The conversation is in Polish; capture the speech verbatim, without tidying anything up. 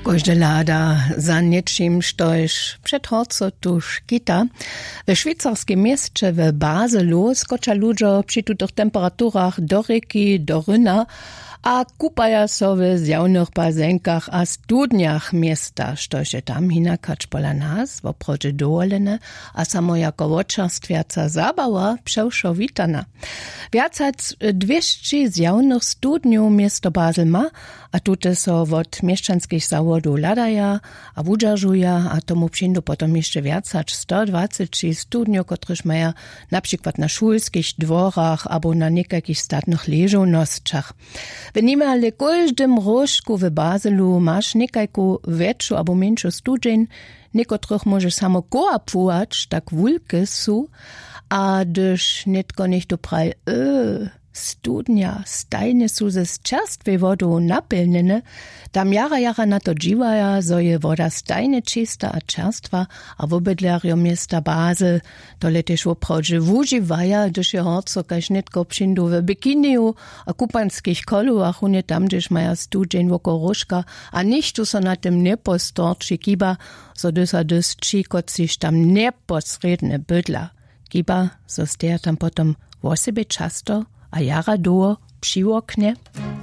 Każdy lada za niczym, štož przed horco tuż kita. We szwajcarskim mieście w Baselu skoča ludzie przy tutych temperaturach do rzeki, do ryna, a kupaja so w zjawnych bazenkach a studniach miasta, štož je tam hinakać pola nas, w oprodzie doolene, a samo jako wočerstwiaca zabawa przeuszowitana. Wiacac dwieście zjawnych studniów miasto Basel ma, a tute so od mieszczanskich zawodów ladaja, a wudżarżuja, a tomu przyjdą potom jeszcze wiacać sto dwadzieścia studniów, kotryż maja na przykład na szulskich dworach albo na niekakich statnych leżownościach. W niemal każdym rożku w Baselu masz niekajku większą albo mniejszą studzień, niekotrych możesz samo koła płać, tak wulke są, a gdyż nitko nicht do praj, yy, studnia, stajne su ze czerstwej wodą napełnione, tam jara jara na to dziwaja, zo je woda stajne czysta a czerstwa, a w obydlerju miasta Basel to letež oprodzie wuživaja, gdyż je horco kaž nitko přindu w bikiniu a kupanskich koluach, unie tam, gdyż maja studzień woko rożka, a nichtu so na tym nie postorči kiba, so dys a dys čikot sich tam neposredne bydla. Kiba, so steja tam potom wo sebe často a jara do przy oknie.